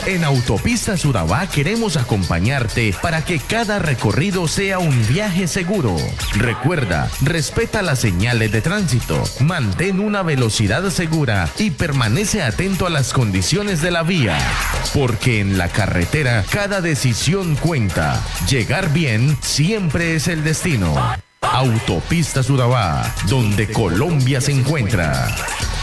En Autopistas Urabá queremos acompañarte para que cada recorrido sea un viaje seguro. Recuerda, respeta las señales de tránsito, mantén una velocidad segura y permanece atento a las condiciones de la vía. Porque en la carretera cada decisión cuenta. Llegar bien siempre es el destino. Autopistas Urabá, donde Colombia se encuentra.